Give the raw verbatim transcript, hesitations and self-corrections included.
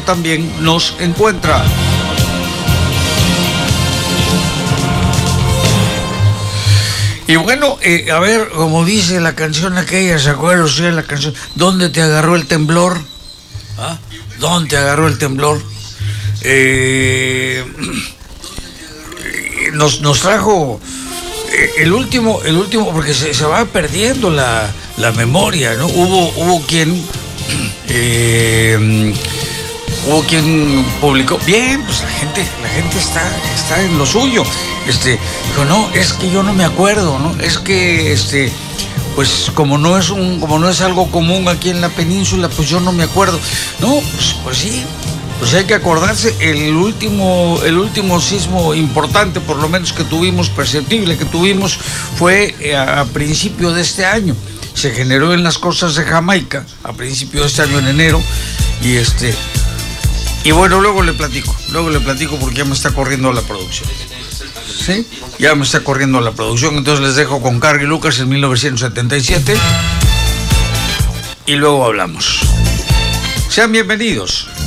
también nos encuentra. Y bueno, eh, a ver, como dice la canción aquella, ¿se acuerdan ustedes la canción? ¿Dónde te agarró el temblor? ¿Ah? ¿Dónde te agarró el temblor? Eh, nos, nos trajo eh, el último, el último, porque se, se va perdiendo la, la memoria, ¿no? Hubo, hubo quien, eh, hubo quien publicó, bien, pues la gente, la gente está, está en lo suyo. Este, dijo, no, es que yo no me acuerdo, ¿no? Es que, este, pues como no es un, como no es algo común aquí en la península, pues yo no me acuerdo. No, pues, pues sí, pues hay que acordarse. El último, el último sismo importante, por lo menos que tuvimos, perceptible que tuvimos, fue a, a principio de este año. Se generó en las costas de Jamaica, a principio de este año, en enero, y este, y bueno, luego le platico, luego le platico porque ya me está corriendo la producción. ¿Sí? Ya me está corriendo la producción, entonces les dejo con Carrie Lucas en mil novecientos setenta y siete y luego hablamos. Sean bienvenidos.